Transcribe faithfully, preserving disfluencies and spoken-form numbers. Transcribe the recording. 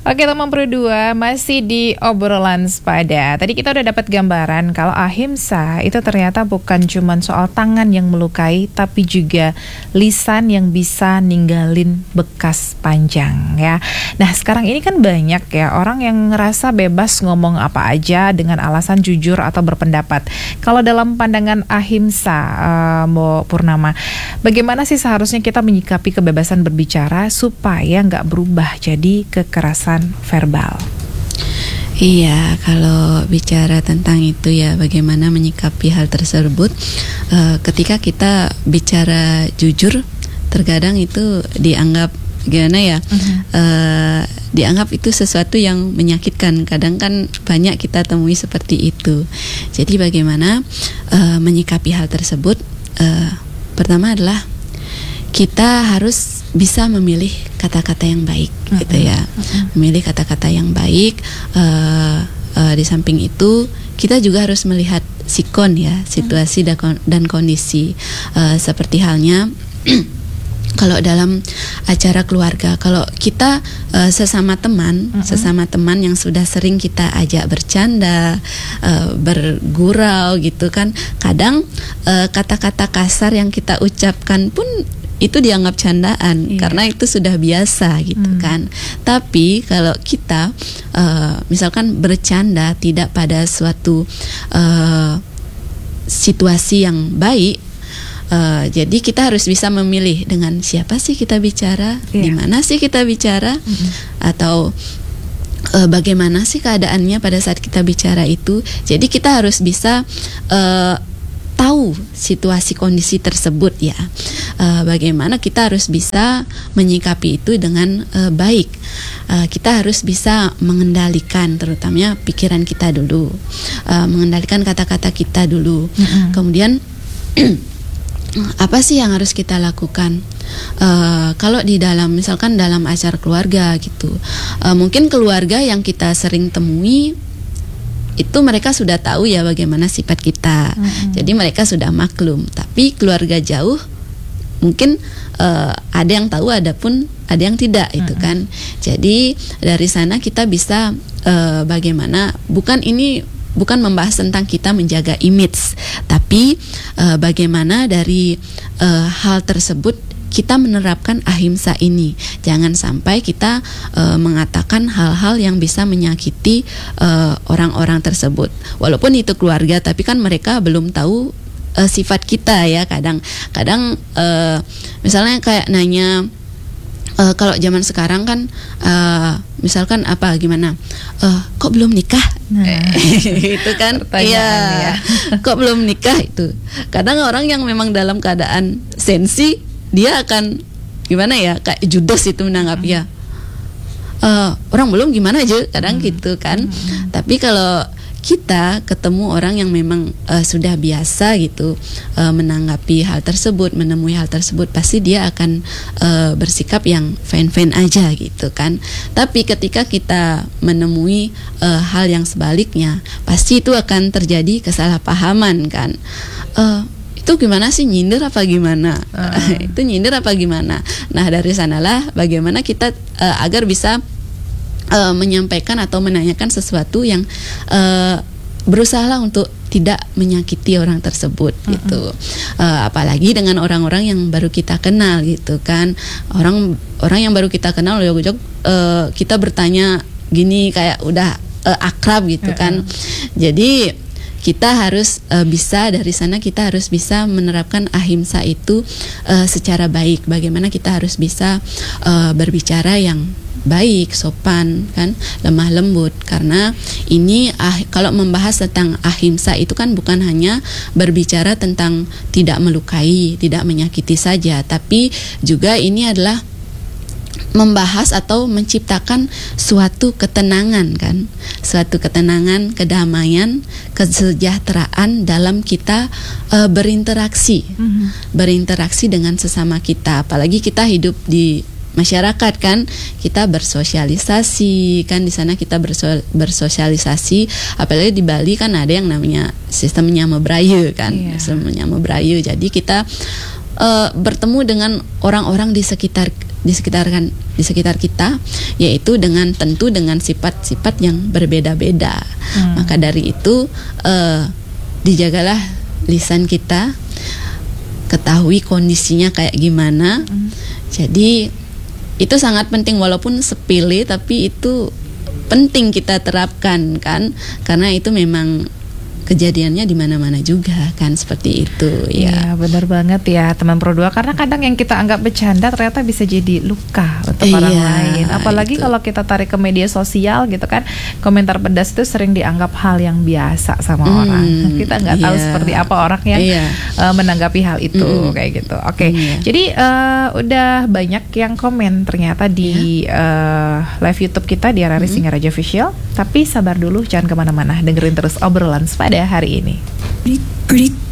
Oke teman Pro dua, masih di obrolan sepada. Tadi kita udah dapat gambaran kalau ahimsa itu ternyata bukan cuma soal tangan yang melukai, tapi juga lisan yang bisa ninggalin bekas panjang ya. Nah sekarang ini kan banyak ya orang yang ngerasa bebas ngomong apa aja dengan alasan jujur atau berpendapat. Kalau dalam pandangan ahimsa, uh, Mbak Purnama, bagaimana sih seharusnya kita menyikapi kebebasan berbicara supaya nggak berubah jadi kekerasan verbal? Iya, kalau bicara tentang itu ya, bagaimana menyikapi hal tersebut. Uh, ketika kita bicara jujur, terkadang itu dianggap gimana ya? Uh-huh. Uh, dianggap itu sesuatu yang menyakitkan. Kadang kan banyak kita temui seperti itu. Jadi bagaimana uh, menyikapi hal tersebut? Uh, pertama adalah kita harus bisa memilih kata-kata yang baik, uh-huh. gitu ya, uh-huh. memilih kata-kata yang baik. Uh, uh, di samping itu, kita juga harus melihat sikon ya, situasi uh-huh. dan kondisi. Uh, seperti halnya kalau dalam acara keluarga, kalau kita uh, sesama teman, uh-uh. sesama teman yang sudah sering kita ajak bercanda, uh, bergurau gitu kan, kadang uh, kata-kata kasar yang kita ucapkan pun itu dianggap candaan, iya. karena itu sudah biasa gitu hmm. kan. Tapi kalau kita uh, misalkan bercanda tidak pada suatu uh, situasi yang baik, uh, jadi kita harus bisa memilih dengan siapa sih kita bicara, iya. di mana sih kita bicara, hmm. atau uh, bagaimana sih keadaannya pada saat kita bicara itu. Jadi kita harus bisa uh, tahu situasi kondisi tersebut ya. Uh, bagaimana kita harus bisa menyikapi itu dengan uh, baik. Uh, kita harus bisa mengendalikan terutama pikiran kita dulu, uh, mengendalikan kata-kata kita dulu. Mm-hmm. Kemudian apa sih yang harus kita lakukan? Uh, kalau di dalam misalkan dalam acara keluarga gitu, uh, mungkin keluarga yang kita sering temui itu mereka sudah tahu ya bagaimana sifat kita, mm-hmm. jadi mereka sudah maklum. Tapi keluarga jauh mungkin uh, ada yang tahu, ada pun ada yang tidak, mm-hmm. itu kan. Jadi dari sana kita bisa uh, bagaimana, bukan ini bukan membahas tentang kita menjaga image, tapi uh, bagaimana dari uh, hal tersebut kita menerapkan ahimsa ini. Jangan sampai kita uh, mengatakan hal-hal yang bisa menyakiti uh, orang-orang tersebut. Walaupun itu keluarga, tapi kan mereka belum tahu uh, sifat kita ya. Kadang-kadang uh, misalnya kayak nanya, uh, kalau zaman sekarang kan uh, misalkan apa gimana? Uh, kok belum nikah? Nah, itu kan iya. Ya. Kok belum nikah itu. Kadang orang yang memang dalam keadaan sensi, dia akan gimana ya, kayak judes itu menanggapnya. Uh, orang belum gimana aja kadang hmm. gitu kan. Hmm. Tapi kalau kita ketemu orang yang memang uh, sudah biasa gitu uh, menanggapi hal tersebut, menemui hal tersebut, pasti dia akan uh, bersikap yang fine-fine aja gitu kan. Tapi ketika kita menemui uh, hal yang sebaliknya, pasti itu akan terjadi kesalahpahaman kan. Uh, itu gimana sih, nyindir apa gimana? Uh. Itu nyindir apa gimana? Nah dari sanalah bagaimana kita uh, agar bisa uh, menyampaikan atau menanyakan sesuatu yang uh, berusahalah untuk tidak menyakiti orang tersebut, uh-uh. gitu. Uh, apalagi dengan orang-orang yang baru kita kenal gitu kan. Orang orang yang baru kita kenal, jog-jog uh, kita bertanya gini kayak udah uh, akrab gitu, uh-uh. kan. Jadi kita harus uh, bisa dari sana, kita harus bisa menerapkan ahimsa itu uh, secara baik. Bagaimana kita harus bisa uh, berbicara yang baik, sopan, kan, lemah lembut. Karena ini ah, kalau membahas tentang ahimsa itu kan bukan hanya berbicara tentang tidak melukai, tidak menyakiti saja, tapi juga ini adalah membahas atau menciptakan suatu ketenangan kan, suatu ketenangan, kedamaian, kesejahteraan dalam kita uh, berinteraksi, mm-hmm. berinteraksi dengan sesama kita. Apalagi kita hidup di masyarakat kan, kita bersosialisasi kan, di sana kita berso- bersosialisasi. Apalagi di Bali kan ada yang namanya sistem nyamebrayu kan, yeah. sistem nyamebrayu. Jadi kita uh, bertemu dengan orang-orang di sekitar di sekitar kan di sekitar kita, yaitu dengan tentu dengan sifat-sifat yang berbeda-beda. Hmm. Maka dari itu uh, dijagalah lisan kita, ketahui kondisinya kayak gimana. Hmm. Jadi itu sangat penting, walaupun sepele tapi itu penting kita terapkan kan, karena itu memang kejadiannya di mana-mana juga kan, seperti itu ya. Iya, benar banget ya teman Pro dua, karena kadang yang kita anggap bercanda ternyata bisa jadi luka untuk iya, orang lain. Apalagi itu. Kalau kita tarik ke media sosial gitu kan, komentar pedas itu sering dianggap hal yang biasa sama hmm, orang. Kita nggak tahu iya. seperti apa orang yang iya. uh, menanggapi hal itu hmm. kayak gitu. Oke, okay. iya. Jadi uh, udah banyak yang komen ternyata di iya. uh, live YouTube kita di R R I hmm. Singaraja Official. Tapi sabar dulu, jangan kemana-mana, dengerin terus obrolan pada hari ini.